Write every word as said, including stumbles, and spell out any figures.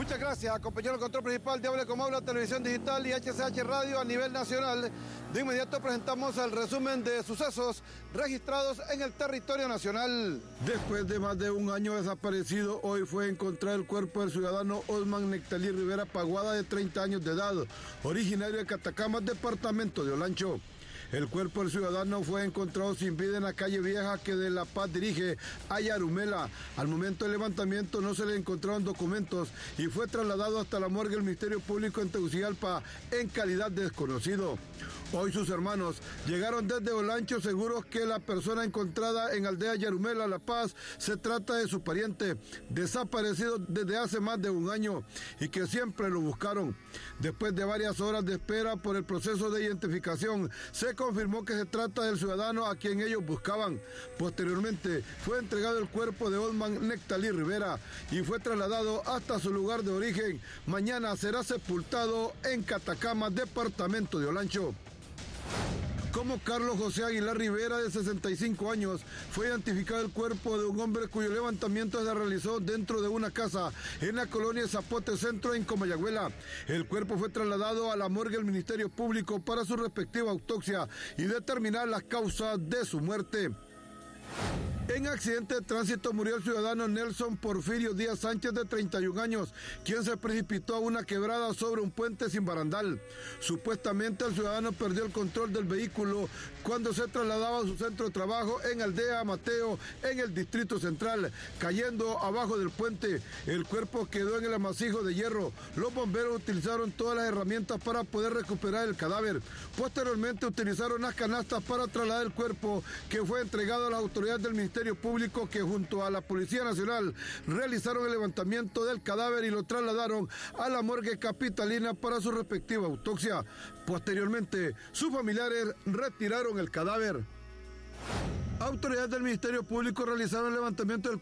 Muchas gracias, compañero control principal de Hable como Habla, Televisión Digital y H C H Radio a nivel nacional. De inmediato presentamos el resumen de sucesos registrados en el territorio nacional. Después de más de un año desaparecido, hoy fue encontrado el cuerpo del ciudadano Osman Nectalí Rivera Paguada, de treinta años de edad, originario de Catacamas, departamento de Olancho. El cuerpo del ciudadano fue encontrado sin vida en la calle Vieja que de La Paz dirige a Yarumela. Al momento del levantamiento no se le encontraron documentos y fue trasladado hasta la morgue del Ministerio Público en Tegucigalpa en calidad de desconocido. Hoy sus hermanos llegaron desde Olancho seguros que la persona encontrada en aldea Yarumela, La Paz, se trata de su pariente, desaparecido desde hace más de un año y que siempre lo buscaron. Después de varias horas de espera por el proceso de identificación, se confirmó que se trata del ciudadano a quien ellos buscaban. Posteriormente fue entregado el cuerpo de Osman Nectalí Rivera y fue trasladado hasta su lugar de origen. Mañana será sepultado en Catacamas, departamento de Olancho. Como Carlos José Aguilar Rivera, de sesenta y cinco años, fue identificado el cuerpo de un hombre cuyo levantamiento se realizó dentro de una casa en la colonia Zapote Centro, en Comayagüela. El cuerpo fue trasladado a la morgue del Ministerio Público para su respectiva autopsia y determinar las causas de su muerte. En accidente de tránsito murió el ciudadano Nelson Porfirio Díaz Sánchez, de treinta y un años, quien se precipitó a una quebrada sobre un puente sin barandal. Supuestamente el ciudadano perdió el control del vehículo cuando se trasladaba a su centro de trabajo en Aldea Mateo, en el Distrito Central, cayendo abajo del puente. El cuerpo quedó en el amasijo de hierro. Los bomberos utilizaron todas las herramientas para poder recuperar el cadáver. Posteriormente utilizaron las canastas para trasladar el cuerpo, que fue entregado a las autoridades del Ministerio Público, que junto a la Policía Nacional realizaron el levantamiento del cadáver y lo trasladaron a la morgue capitalina para su respectiva autopsia. Posteriormente, sus familiares retiraron el cadáver. Autoridades del Ministerio Público realizaron el levantamiento del